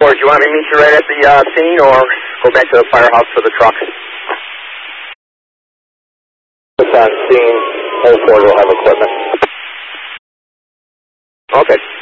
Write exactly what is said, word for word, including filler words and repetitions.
four, do you want me to meet you right at the uh, scene or go back to the firehouse for the truck? It's on scene. oh four will have equipment. Okay.